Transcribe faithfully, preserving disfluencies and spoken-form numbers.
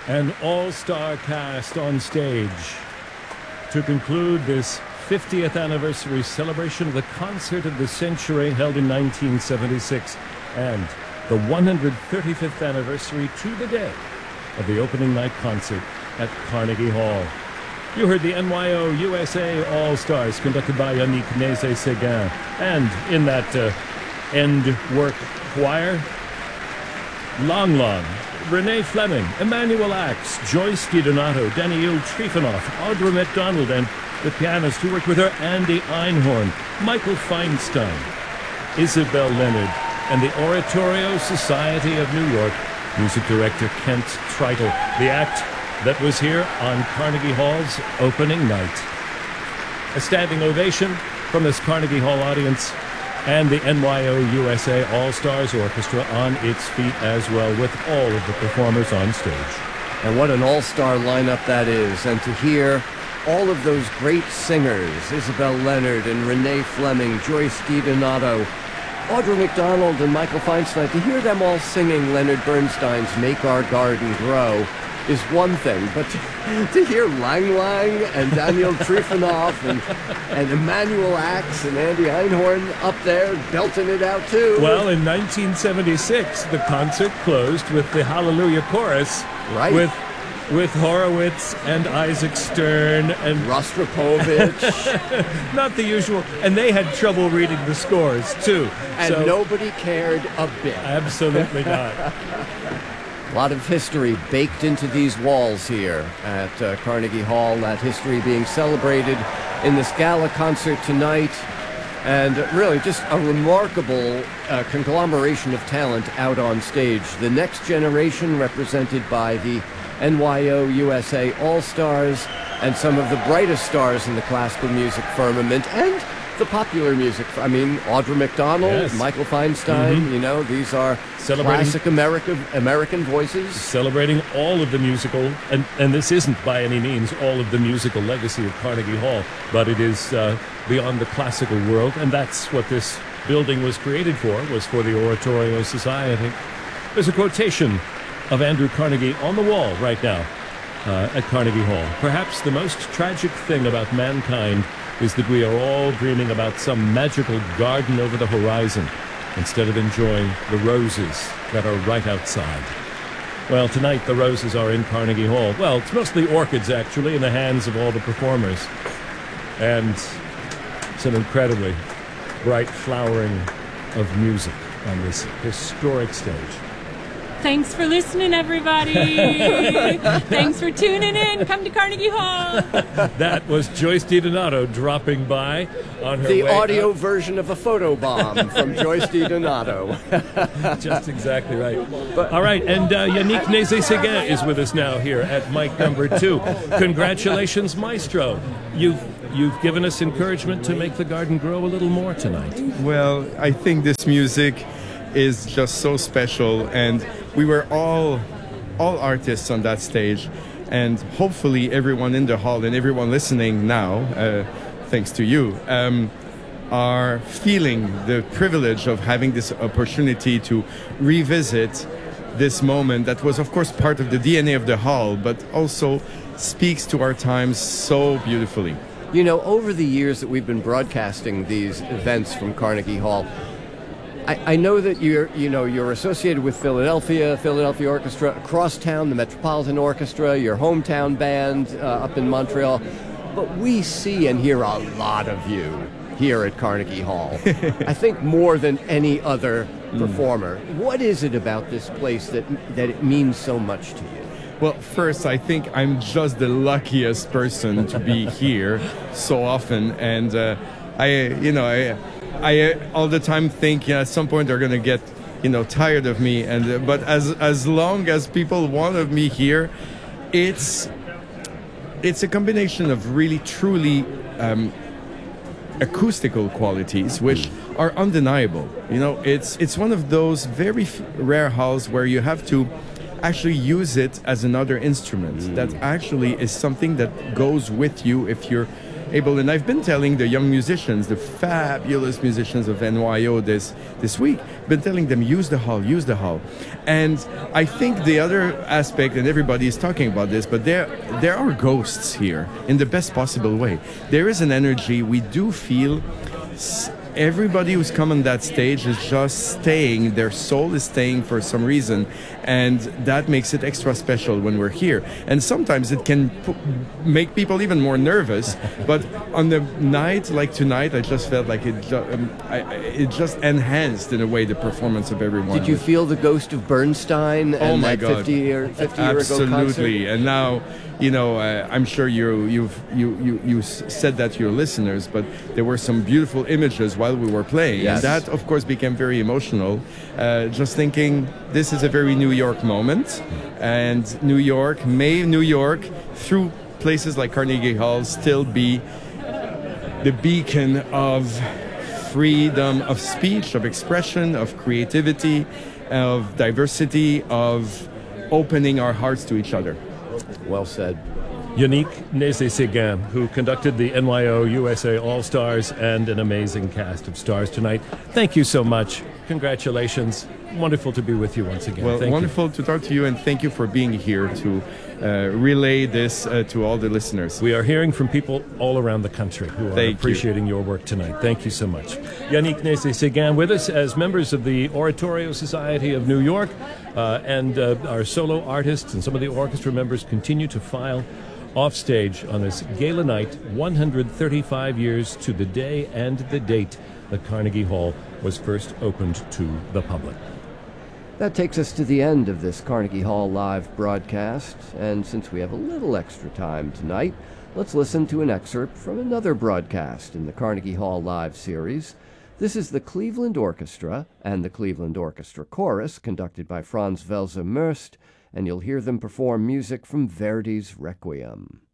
An all-star cast on stage to conclude this fiftieth anniversary celebration of the concert of the century held in nineteen seventy-six and the one hundred thirty-fifth anniversary to the day of the opening night concert at Carnegie Hall. You heard the N Y O U S A All-Stars conducted by Yannick Nézet-Séguin, and in that uh, end work choir, Long Long, Renee Fleming, Emmanuel Axe, Joyce DiDonato, Daniil Trifonov, Audra McDonald, and the pianist who worked with her, Andy Einhorn, Michael Feinstein, Isabel Leonard, and the Oratorio Society of New York music director Kent Treitel, the act that was here on Carnegie Hall's opening night. A standing ovation from this Carnegie Hall audience, and the N Y O U S A All-Stars Orchestra on its feet as well, with all of the performers on stage. And what an all-star lineup that is, and to hear all of those great singers, Isabel Leonard and Renee Fleming, Joyce DiDonato, Audra McDonald and Michael Feinstein, to hear them all singing Leonard Bernstein's Make Our Garden Grow is one thing, but to, to hear Lang Lang and Daniil Trifonov and, and Emmanuel Axe and Andy Einhorn up there belting it out too. Well, in nineteen seventy-six, the concert closed with the Hallelujah Chorus, right, with with Horowitz and Isaac Stern and Rostropovich. Not the usual, and they had trouble reading the scores too. And so, nobody cared a bit. Absolutely not. A lot of history baked into these walls here at uh, Carnegie Hall, that history being celebrated in this gala concert tonight. And really just a remarkable uh, conglomeration of talent out on stage. The next generation represented by the N Y O U S A All-Stars and some of the brightest stars in the classical music firmament and the popular music. I mean, Audra McDonald, yes. Michael Feinstein, mm-hmm. you know, these are classic American American voices. Celebrating all of the musical, and, and this isn't by any means all of the musical legacy of Carnegie Hall, but it is uh, beyond the classical world, and that's what this building was created for, was for the Oratorio Society. There's a quotation of Andrew Carnegie on the wall right now uh, at Carnegie Hall. Perhaps the most tragic thing about mankind is that we are all dreaming about some magical garden over the horizon instead of enjoying the roses that are right outside. Well, tonight the roses are in Carnegie Hall. Well, it's mostly orchids, actually, in the hands of all the performers. And it's an incredibly bright flowering of music on this historic stage. Thanks for listening, everybody. Thanks for tuning in. Come to Carnegie Hall. That was Joyce DiDonato dropping by on her the way audio up. version of a photobomb from Joyce DiDonato. Just exactly right. But, all right, and uh, Yannick Nézet-Séguin is with us now here at mic number two. Congratulations, Maestro. You've You've given us encouragement to make the garden grow a little more tonight. Well, I think this music is just so special, and we were all all artists on that stage, and hopefully everyone in the hall and everyone listening now, uh, thanks to you, um, are feeling the privilege of having this opportunity to revisit this moment that was, of course, part of the D N A of the hall, but also speaks to our times so beautifully. You know, over the years that we've been broadcasting these events from Carnegie Hall, I, I know that you're, you know, you're associated with Philadelphia, Philadelphia Orchestra, across town, the Metropolitan Orchestra, your hometown band uh, up in Montreal. But we see and hear a lot of you here at Carnegie Hall. I think more than any other performer. Mm. What is it about this place that that it means so much to you? Well, first, I think I'm just the luckiest person to be here so often, and uh, I, you know, I, I uh, all the time think, you know, at some point they're gonna get, you know, tired of me, and uh, but as as long as people want of me here, it's it's a combination of really truly um, acoustical qualities which are undeniable. You know, it's it's one of those very f- rare halls where you have to actually use it as another instrument. Mm. That actually is something that goes with you if you're able, and I've been telling the young musicians, the fabulous musicians of N Y O this this week, been telling them, use the hall, use the hall. And I think the other aspect, and everybody is talking about this, but there there are ghosts here in the best possible way. There is an energy we do feel. Everybody who's come on that stage is just staying, their soul is staying for some reason, and that makes it extra special when we're here. And sometimes it can p- make people even more nervous, but on the night like tonight, I just felt like it, ju- um, I, it just enhanced in a way the performance of everyone. Did you feel the ghost of Bernstein and oh my that God. fifty year, fifty year ago concert? Absolutely, and now, you know, uh, I'm sure you you've you, you you said that to your listeners, but there were some beautiful images while we were playing, yes. and that, of course, became very emotional. Uh, just thinking, this is a very New York moment, and New York, may New York, through places like Carnegie Hall, still be the beacon of freedom of speech, of expression, of creativity, of diversity, of opening our hearts to each other. Well said. Yannick Nézet-Séguin, who conducted the N Y O U S A All-Stars and an amazing cast of stars tonight. Thank you so much. Congratulations. Wonderful to be with you once again. Well, thank wonderful you. to talk to you, and thank you for being here to uh, relay this uh, to all the listeners. We are hearing from people all around the country who are Thank appreciating you. your work tonight. Thank you so much. Yannick Nézet-Séguin with us as members of the Oratorio Society of New York, uh, and uh, our solo artists and some of the orchestra members continue to file off stage on this gala night, one hundred thirty-five years to the day and the date that Carnegie Hall was first opened to the public. That takes us to the end of this Carnegie Hall live broadcast, and since we have a little extra time tonight, let's listen to an excerpt from another broadcast in the Carnegie Hall live series. This is the Cleveland Orchestra and the Cleveland Orchestra Chorus, conducted by Franz Welser-Möst, and you'll hear them perform music from Verdi's Requiem.